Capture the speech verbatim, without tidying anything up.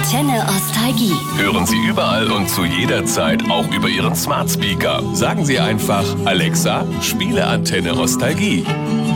Antenne Ostalgie. Hören Sie überall und zu jeder Zeit, auch über Ihren Smart Speaker. Sagen Sie einfach, Alexa, spiele Antenne Ostalgie.